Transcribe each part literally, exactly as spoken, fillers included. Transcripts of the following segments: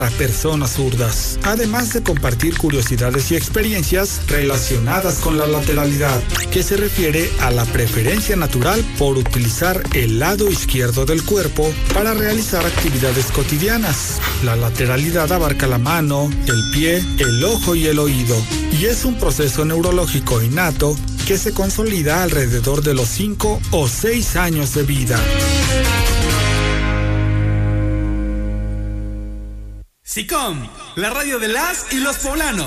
a personas zurdas, además de compartir curiosidades y experiencias relacionadas con la lateralidad, que se refiere a la preferencia natural por utilizar el lado izquierdo del cuerpo para realizar actividades cotidianas. La lateralidad abarca la mano, el pie, el ojo y el oído, y es un proceso neurológico innato que se consolida alrededor de los cinco o seis años de vida. SICOM, la radio de las y los poblanos.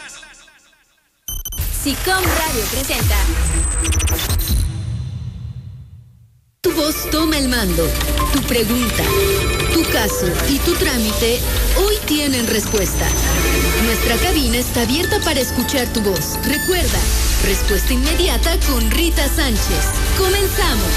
SICOM Radio presenta. Tu voz toma el mando. Tu pregunta, tu caso y tu trámite hoy tienen respuesta. Nuestra cabina está abierta para escuchar tu voz. Recuerda, respuesta inmediata con Rita Sánchez. Comenzamos.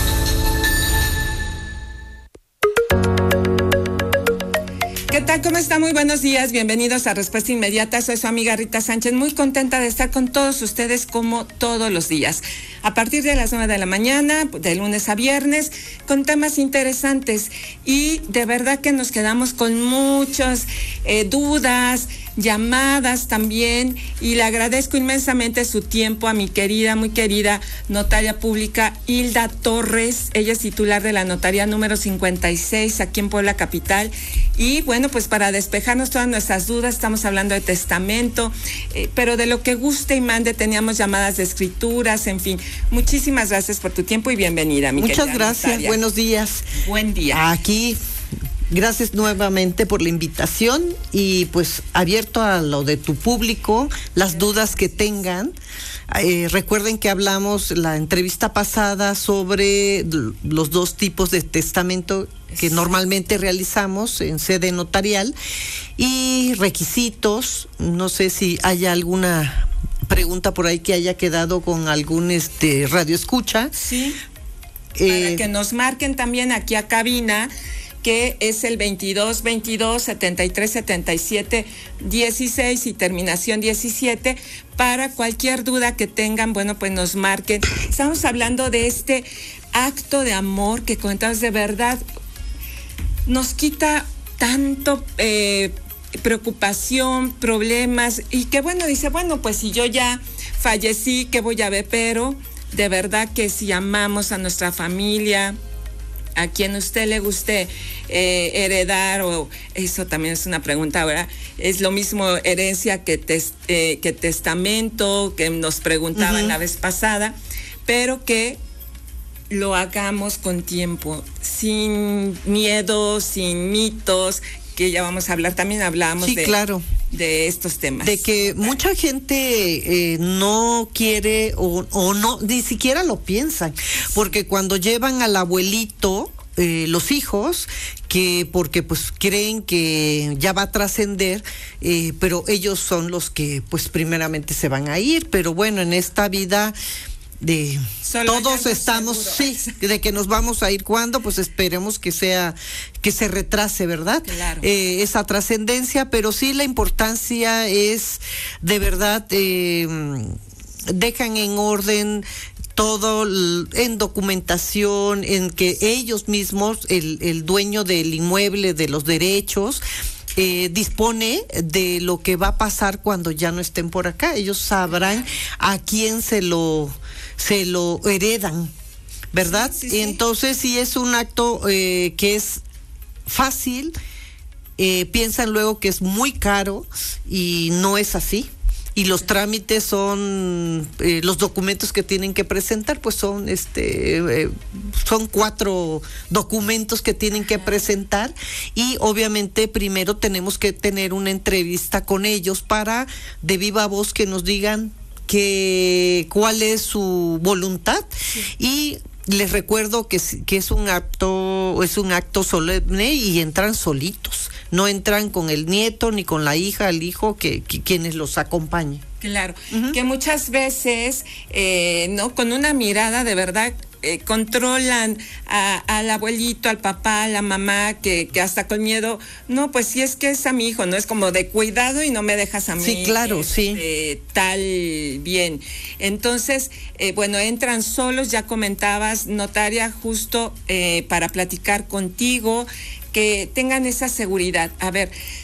¿Qué tal? ¿Cómo está? Muy buenos días. Bienvenidos a Respuesta Inmediata. Soy su amiga Rita Sánchez. Muy contenta de estar con todos ustedes como todos los días. A partir de las nueve de la mañana, de lunes a viernes, con temas interesantes. Y de verdad que nos quedamos con muchas eh, dudas, llamadas también. Y le agradezco inmensamente su tiempo a mi querida, muy querida notaria pública Hilda Torres. Ella es titular de la notaría número cincuenta y seis aquí en Puebla Capital. Y bueno, pues para despejarnos todas nuestras dudas, estamos hablando de testamento, eh, pero de lo que guste y mande, teníamos llamadas de escrituras, en fin. Muchísimas gracias por tu tiempo y bienvenida, mi Muchas querida gracias, notaria. Buenos días. Buen día. Aquí, gracias nuevamente por la invitación y pues abierto a lo de tu público, las dudas que tengan. Eh, recuerden que hablamos la entrevista pasada sobre los dos tipos de testamento que normalmente realizamos en sede notarial y requisitos. No sé si haya alguna pregunta por ahí que haya quedado con algún este radio escucha. Sí, eh, para que nos marquen también aquí a cabina, que es el veintidós veintidós setenta y tres setenta y siete dieciséis y terminación diecisiete. Para cualquier duda que tengan, bueno, pues nos marquen. Estamos hablando de este acto de amor que comentamos, de verdad nos quita tanto eh, preocupación, problemas, y que bueno, dice, bueno, pues si yo ya fallecí, ¿qué voy a ver? Pero de verdad que si amamos a nuestra familia, a quien usted le guste eh, heredar, o eso también es una pregunta, ¿verdad? Es lo mismo herencia que, tes, eh, que testamento, que nos preguntaban uh-huh. la vez pasada, pero que lo hagamos con tiempo, sin miedo, sin mitos, que ya vamos a hablar, también hablamos sí, de, claro. de estos temas. De que mucha gente eh, no quiere o, o no, ni siquiera lo piensan, porque cuando llevan al abuelito, eh, los hijos, que porque pues creen que ya va a trascender, eh, pero ellos son los que pues primeramente se van a ir, pero bueno, en esta vida de Solo todos estamos seguro. Sí, de que nos vamos a ir cuando, pues esperemos que sea, que se retrase, ¿verdad? Claro. Eh, esa trascendencia, pero sí la importancia es de verdad eh, dejan en orden todo en documentación, en que ellos mismos, el, el dueño del inmueble, de los derechos, Eh, dispone de lo que va a pasar cuando ya no estén por acá. Ellos sabrán a quién se lo se lo heredan, ¿verdad? Sí, sí, sí. Entonces, si es un acto eh, que es fácil, eh, piensan luego que es muy caro y no es así. Y los trámites son, eh, los documentos que tienen que presentar, pues son este, eh, son cuatro documentos que tienen que presentar y obviamente primero tenemos que tener una entrevista con ellos para de viva voz que nos digan que cuál es su voluntad sí. Y les recuerdo que, que es un acto, es un acto solemne y entran solitos. No entran con el nieto ni con la hija, el hijo, que, que quienes los acompañen. Claro, uh-huh. que muchas veces, eh, no, con una mirada de verdad eh, controlan a, al abuelito, al papá, a la mamá, que, que hasta con miedo, no, pues si es que es a mi hijo, no es como de cuidado y no me dejas a mí. Sí, claro, este, sí. Tal bien. Entonces, eh, bueno, entran solos, ya comentabas, notaria, justo eh, para platicar contigo, que tengan esa seguridad. A ver,